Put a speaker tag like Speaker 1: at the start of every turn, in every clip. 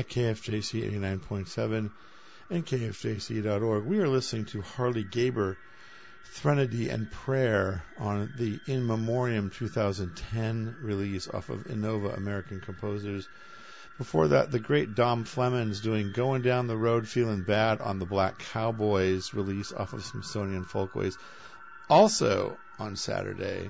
Speaker 1: at KFJC 89.7 and KFJC.org. We are listening to Harley Gaber, Threnody and Prayer on the In Memoriam 2010 release off of Innova American Composers. Before that, the great Dom Flemons doing Going Down the Road Feeling Bad on the Black Cowboys release off of Smithsonian Folkways. Also on Saturday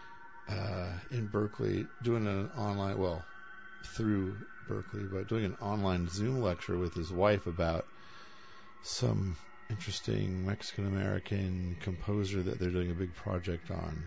Speaker 1: in Berkeley, doing an online, well, through Berkeley, but doing an online Zoom lecture with his wife about some interesting Mexican-American composer that they're doing a big project on.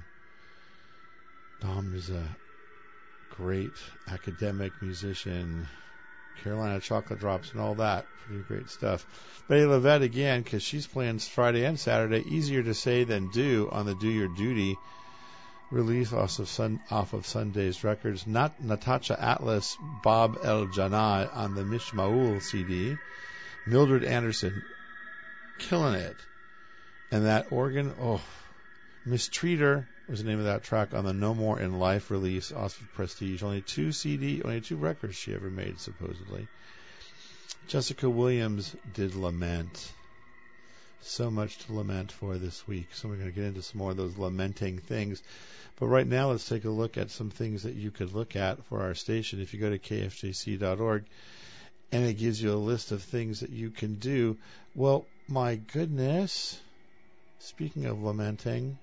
Speaker 1: Dom is a great academic musician, Carolina Chocolate Drops and all that. Pretty great stuff. Betty Levette again, because she's playing Friday and Saturday. Easier to say than do on the Do Your Duty release off of Sunday's Records. Not Natasha Atlas, Bob El Jannah on the Mishmaul CD. Mildred Anderson, killing it. And that organ, Mistreater was the name of that track on the No More in Life release, off of Prestige. Only two records she ever made, supposedly. Jessica Williams did Lament. So much to lament for this week. So we're going to get into some more of those lamenting things. But right now, let's take a look at some things that you could look at for our station. If you go to kfjc.org, and it gives you a list of things that you can do. Well, my goodness. Speaking of lamenting,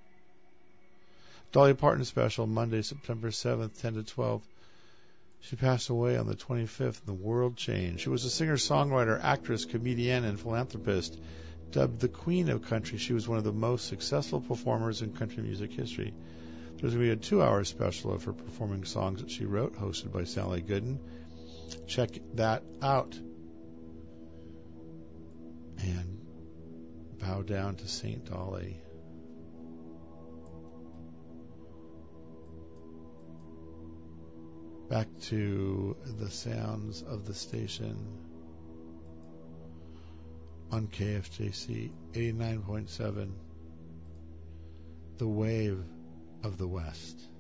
Speaker 1: Dolly Parton special, Monday, September 7th, 10 to 12. She passed away on the 25th, and the world changed. She was a singer-songwriter, actress, comedian, and philanthropist. Dubbed the Queen of Country, she was one of the most successful performers in country music history. There's going to be a 2-hour special of her performing songs that she wrote, hosted by Sally Gooden. Check that out. And bow down to St. Dolly. Back to the sounds of the station on KFJC 89.7, The Wave of the West.